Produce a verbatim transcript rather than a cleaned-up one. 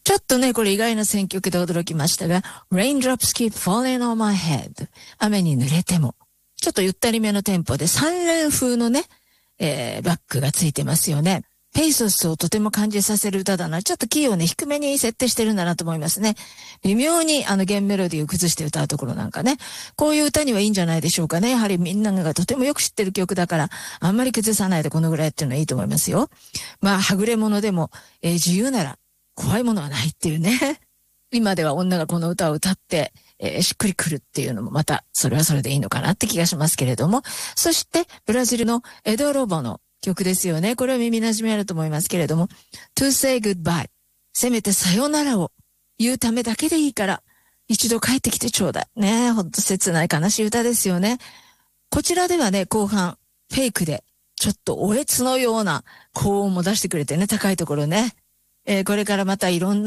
ちょっとね、これ意外な選曲で驚きましたが、Raindrops Keep Falling on My Head。雨に濡れても。ちょっとゆったりめのテンポでさん連風のね、えー、バックがついてますよね。ペイソスをとても感じさせる歌だな。ちょっとキーをね、低めに設定してるんだなと思いますね。微妙にあの原メロディーを崩して歌うところなんかね。こういう歌にはいいんじゃないでしょうかね。やはりみんながとてもよく知ってる曲だから、あんまり崩さないでこのぐらいっていうのはいいと思いますよ。まあ、はぐれ者でも、えー、自由なら怖いものはないっていうね。今では女がこの歌を歌って、えー、しっくりくるっていうのもまた、それはそれでいいのかなって気がしますけれども。そして、ブラジルのエドロボの曲ですよね。これは耳馴染みあると思いますけれども、To say goodbye。せめてさよならを言うためだけでいいから、一度帰ってきてちょうだい。ねえ、ほんと切ない悲しい歌ですよね。こちらではね、後半、フェイクで、ちょっとおえつのような高音も出してくれてね、高いところね。えー、これからまたいろんな